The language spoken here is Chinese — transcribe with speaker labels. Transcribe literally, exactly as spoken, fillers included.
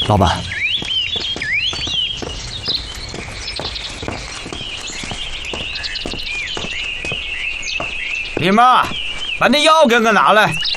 Speaker 1: 老板，
Speaker 2: 李妈，把那药给我拿来。